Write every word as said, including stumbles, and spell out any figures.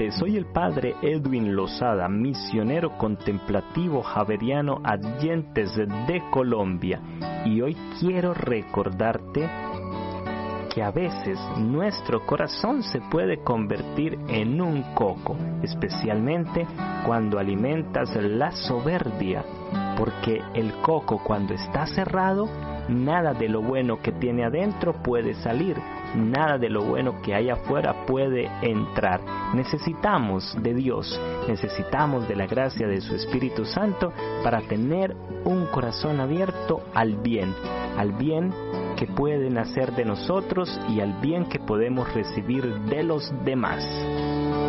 oyentes, soy el Padre Edwin Lozada, misionero contemplativo javeriano Adyentes de Colombia, y hoy quiero recordarte que a veces nuestro corazón se puede convertir en un coco, especialmente cuando alimentas la soberbia, porque el coco cuando está cerrado, nada de lo bueno que tiene adentro puede salir, nada de lo bueno que hay afuera puede entrar. Necesitamos de Dios, necesitamos de la gracia de su Espíritu Santo para tener un corazón abierto al bien, al bien que puede nacer de nosotros y al bien que podemos recibir de los demás.